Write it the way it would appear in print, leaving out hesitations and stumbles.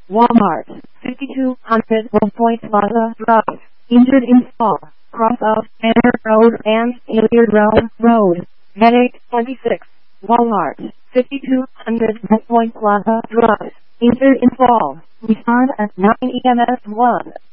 Walmart, 5200 West Point Plaza Drive, injured in fall, cross out, Banner Road and Hilliard Road, Medic 26, Walmart, 5200 West Point Plaza Drive, injured in fall, respond at 9 EMS 1.